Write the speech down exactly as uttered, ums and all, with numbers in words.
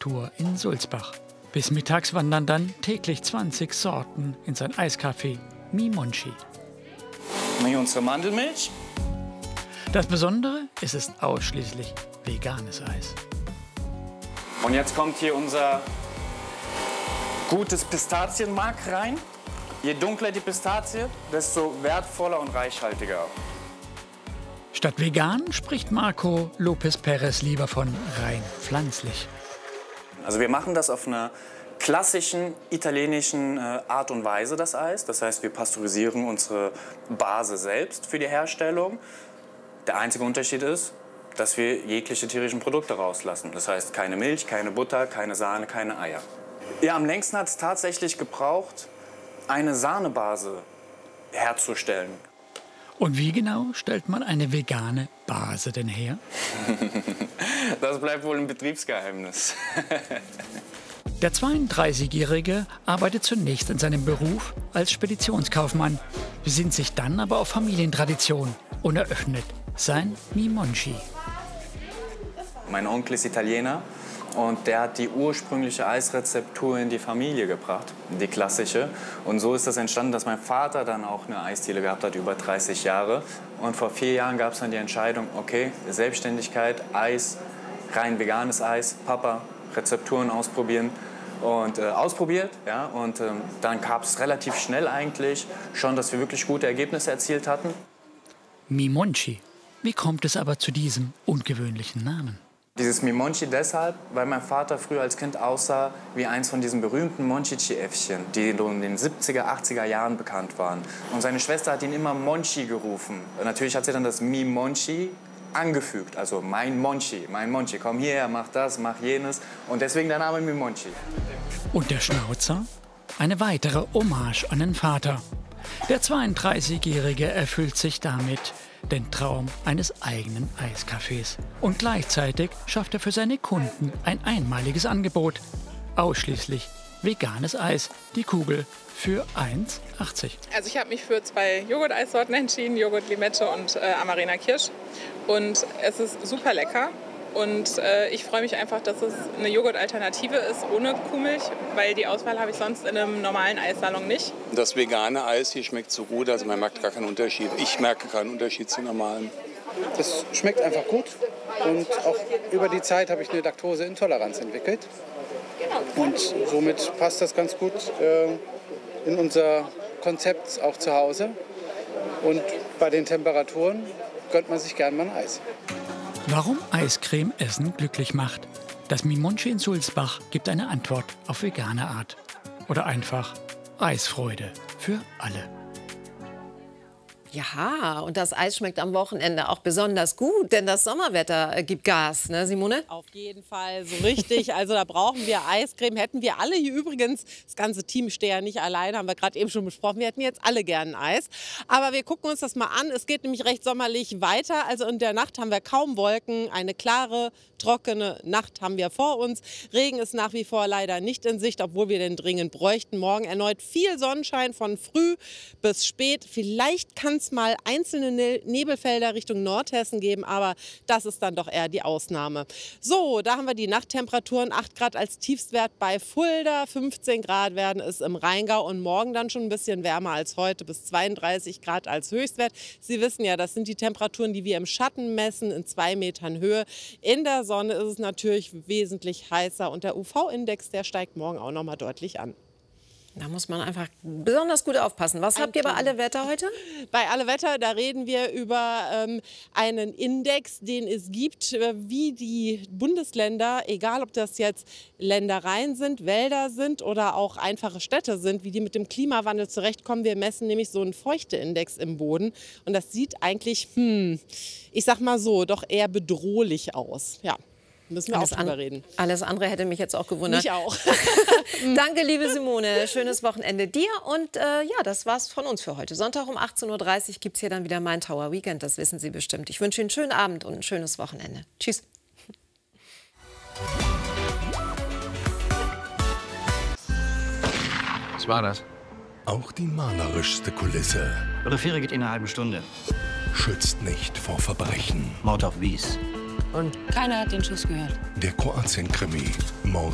Rezeptur in Sulzbach. Bis mittags wandern dann täglich zwanzig Sorten in sein Eiscafé Mi Monchi. Hier unsere Mandelmilch. Das Besondere, es ist ausschließlich veganes Eis. Und jetzt kommt hier unser gutes Pistazienmark rein. Je dunkler die Pistazie, desto wertvoller und reichhaltiger. Statt vegan spricht Marco Lopez Perez lieber von rein pflanzlich. Also wir machen das auf einer klassischen italienischen äh, Art und Weise, das Eis. Das heißt, wir pasteurisieren unsere Base selbst für die Herstellung. Der einzige Unterschied ist, dass wir jegliche tierischen Produkte rauslassen. Das heißt, keine Milch, keine Butter, keine Sahne, keine Eier. Ja, am längsten hat es tatsächlich gebraucht, eine Sahnebase herzustellen. Und wie genau stellt man eine vegane Base denn her? Das bleibt wohl ein Betriebsgeheimnis. Der zweiunddreißigjährige arbeitet zunächst in seinem Beruf als Speditionskaufmann, besinnt sich dann aber auf Familientradition und eröffnet sein Mi Monchi. Mein Onkel ist Italiener und der hat die ursprüngliche Eisrezeptur in die Familie gebracht, die klassische. Und so ist das entstanden, dass mein Vater dann auch eine Eisdiele gehabt hat, über dreißig Jahre. Und vor vier Jahren gab es dann die Entscheidung, okay, Selbstständigkeit, Eis, rein veganes Eis, Papa, Rezepturen ausprobieren. Und äh, ausprobiert, ja, und ähm, dann gab es relativ schnell eigentlich schon, dass wir wirklich gute Ergebnisse erzielt hatten. Mi Monchi. Wie kommt es aber zu diesem ungewöhnlichen Namen? Dieses Mi Monchi deshalb, weil mein Vater früher als Kind aussah wie eins von diesen berühmten Monchichi-Äffchen, die in den siebziger, achtziger Jahren bekannt waren. Und seine Schwester hat ihn immer Monchi gerufen. Und natürlich hat sie dann das Mi Monchi angefügt, also mein Monchi, mein Monchi, komm hierher, mach das, mach jenes. Und deswegen der Name Mi Monchi. Und der Schnauzer? Eine weitere Hommage an den Vater. Der zweiunddreißigjährige erfüllt sich damit den Traum eines eigenen Eiscafés. Und gleichzeitig schafft er für seine Kunden ein einmaliges Angebot. Ausschließlich veganes Eis, die Kugel für eins achtzig. Also ich habe mich für zwei Joghurt-Eissorten entschieden, Joghurt Limette und äh, Amarena Kirsch. Und es ist super lecker. Und äh, ich freue mich einfach, dass es eine Joghurt-Alternative ist ohne Kuhmilch, weil die Auswahl habe ich sonst in einem normalen Eissalon nicht. Das vegane Eis hier schmeckt so gut, also man merkt gar keinen Unterschied. Ich merke keinen Unterschied zu normalem. Das schmeckt einfach gut und auch über die Zeit habe ich eine Laktoseintoleranz entwickelt. Und somit passt das ganz gut äh, in unser Konzept auch zu Hause. Und bei den Temperaturen gönnt man sich gern mal ein Eis. Warum Eiscreme essen glücklich macht? Das Mi Monchi in Sulzbach gibt eine Antwort auf vegane Art. Oder einfach Eisfreude für alle. Ja, und das Eis schmeckt am Wochenende auch besonders gut, denn das Sommerwetter äh, gibt Gas, ne Simone? Auf jeden Fall, so richtig. Also da brauchen wir Eiscreme. Hätten wir alle hier übrigens, das ganze Team steht ja nicht alleine, haben wir gerade eben schon besprochen, wir hätten jetzt alle gern Eis. Aber wir gucken uns das mal an. Es geht nämlich recht sommerlich weiter. Also in der Nacht haben wir kaum Wolken, eine klare, trockene Nacht haben wir vor uns. Regen ist nach wie vor leider nicht in Sicht, obwohl wir den dringend bräuchten. Morgen erneut viel Sonnenschein von früh bis spät. Vielleicht kann es mal einzelne Nebelfelder Richtung Nordhessen geben, aber das ist dann doch eher die Ausnahme. So, da haben wir die Nachttemperaturen, acht Grad als Tiefstwert bei Fulda, fünfzehn Grad werden es im Rheingau und morgen dann schon ein bisschen wärmer als heute, bis zweiunddreißig Grad als Höchstwert. Sie wissen ja, das sind die Temperaturen, die wir im Schatten messen, in zwei Metern Höhe. In der Sonne ist es natürlich wesentlich heißer und der U V-Index, der steigt morgen auch noch mal deutlich an. Da muss man einfach besonders gut aufpassen. Was habt ihr bei Alle Wetter heute? Bei Alle Wetter, da reden wir über ähm, einen Index, den es gibt, äh, wie die Bundesländer, egal ob das jetzt Ländereien sind, Wälder sind oder auch einfache Städte sind, wie die mit dem Klimawandel zurechtkommen. Wir messen nämlich so einen Feuchteindex im Boden und das sieht eigentlich, hm, ich sag mal so, doch eher bedrohlich aus. Ja. Müssen wir alles auch drüber reden. Alles andere hätte mich jetzt auch gewundert. Mich auch. Danke, liebe Simone. Schönes Wochenende dir. Und äh, ja, das war's von uns für heute. Sonntag um achtzehn Uhr dreißig gibt es hier dann wieder mein Tower Weekend. Das wissen Sie bestimmt. Ich wünsche Ihnen einen schönen Abend und ein schönes Wochenende. Tschüss. Was war das? Auch die malerischste Kulisse Eure Fähre geht in einer halben Stunde. schützt nicht vor Verbrechen. Mord auf Wies. Und keiner hat den Schuss gehört. Der Kroatien-Krimi